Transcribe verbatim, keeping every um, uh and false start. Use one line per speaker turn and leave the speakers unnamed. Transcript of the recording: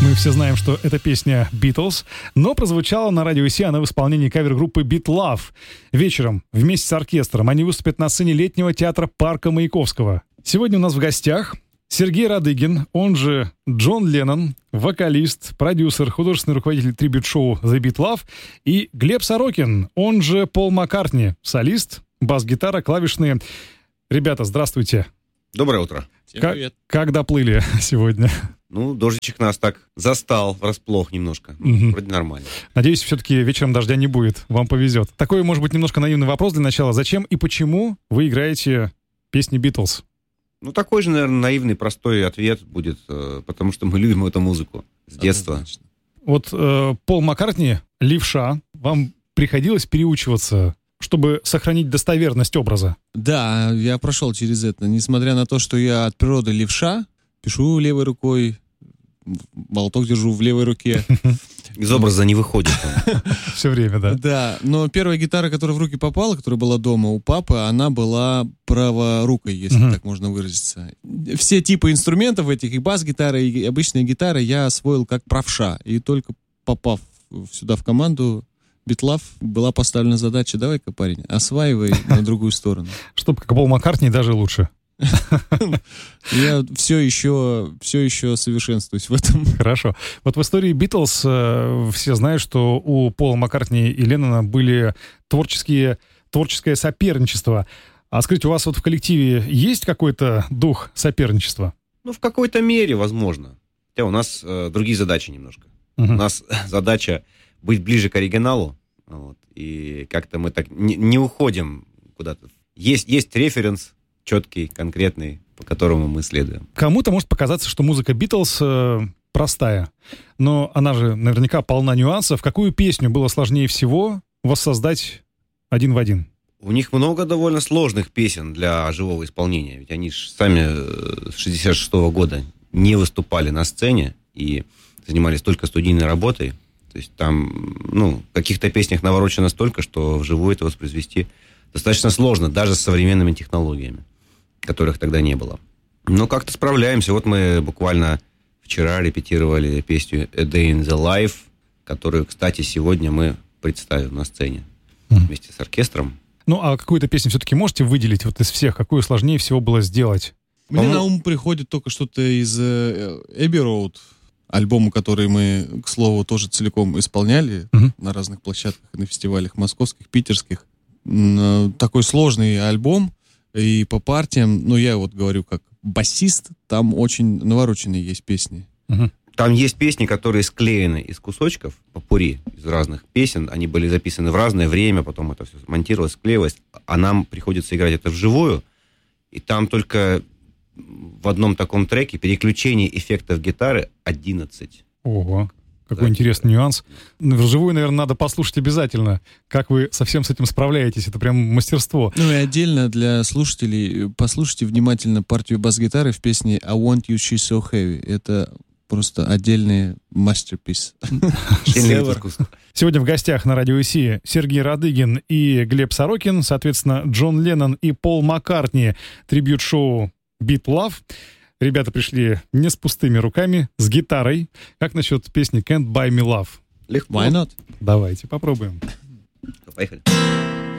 Мы все знаем, что это песня Beatles, но прозвучала на радио Си она в исполнении кавер-группы Beat Love. Вечером вместе с оркестром они выступят на сцене летнего театра парка Маяковского. Сегодня у нас в гостях Сергей Радыгин, он же Джон Леннон, вокалист, продюсер, художественный руководитель трибьют-шоу The Beat Love, и Глеб Сорокин, он же Пол Маккартни, солист, бас-гитара, клавишные. Ребята, здравствуйте.
Доброе утро.
Всем привет.
Как, как доплыли сегодня?
Ну, дождичек нас так застал врасплох немножко. Ну, угу. Вроде нормально.
Надеюсь, все-таки вечером дождя не будет. Вам повезет. Такой, может быть, немножко наивный вопрос для начала. Зачем и почему вы играете песни Beatles?
Ну, такой же, наверное, наивный, простой ответ будет, потому что мы любим эту музыку с детства.
Однозначно.
Вот э, Пол Маккартни, левша, вам приходилось переучиваться, чтобы сохранить достоверность образа?
Да, я прошел через это. Несмотря на то, что я от природы левша, пишу левой рукой, молоток держу в левой руке.
Из образа не выходит.
Все время, да?
Да, но первая гитара, которая в руки попала, которая была дома у папы, она была праворукой, если так можно выразиться. Все типы инструментов этих, и бас-гитара, и обычная гитара, я освоил как правша. И только попав сюда в команду Beat Love, была поставлена задача: давай-ка, парень, осваивай на другую сторону.
Чтобы как Пол Маккартни даже лучше.
Я все еще, все еще совершенствуюсь в этом.
Хорошо. Вот в истории Битлз э, все знают, что у Пола Маккартни и Леннона были творческие, творческое соперничество. А скажите, у вас вот в коллективе есть какой-то дух соперничества?
Ну, в какой-то мере, возможно. Хотя у нас э, другие задачи немножко. Uh-huh. У нас задача быть ближе к оригиналу. Вот, и как-то мы так не, не уходим куда-то. Есть, есть референс четкий, конкретный, по которому мы следуем.
Кому-то может показаться, что музыка Битлз э, простая, но она же наверняка полна нюансов. Какую песню было сложнее всего воссоздать один в один?
У них много довольно сложных песен для живого исполнения, ведь они ж сами с шестьдесят шестого года не выступали на сцене и занимались только студийной работой. То есть там, ну, в каких-то песнях наворочено столько, что вживую это воспроизвести достаточно сложно, даже с современными технологиями, которых тогда не было. Но как-то справляемся. Вот мы буквально вчера репетировали песню «A Day in the Life», которую, кстати, сегодня мы представим на сцене mm. вместе с оркестром.
Ну, а какую-то песню все-таки можете выделить вот из всех? Какую сложнее всего было сделать?
Мне По-моему... на ум приходит только что-то из Abbey Road, альбому, который мы, к слову, тоже целиком исполняли mm-hmm. на разных площадках, на фестивалях московских, питерских. Такой сложный альбом, и по партиям, ну, я вот говорю как басист, там очень навороченные есть песни.
Угу. Там есть песни, которые склеены из кусочков, попурри, из разных песен, они были записаны в разное время, потом это все монтировалось, склеивалось, а нам приходится играть это вживую, и там только в одном таком треке переключение эффектов гитары одиннадцать.
Ого. Какой да. интересный нюанс. Вживую, наверное, надо послушать обязательно, как вы совсем с этим справляетесь. Это прям мастерство.
Ну и отдельно для слушателей послушайте внимательно партию бас-гитары в песне «I Want You, She's So Heavy». Это просто отдельный мастерпис.
Сегодня в гостях на радио Си Сергей Радыгин и Глеб Сорокин, соответственно, Джон Леннон и Пол Маккартни, трибьют-шоу Beat Love. Ребята пришли не с пустыми руками, с гитарой. Как насчет песни «Can't Buy Me Love»?
Легко.
Why not?
Давайте попробуем.
Поехали.